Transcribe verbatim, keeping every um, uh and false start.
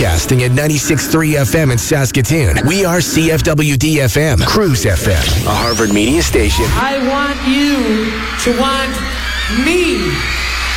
broadcasting at ninety-six point three F M in Saskatoon. We are C F W D F M, Cruise F M, a Harvard media station. I want you to want me.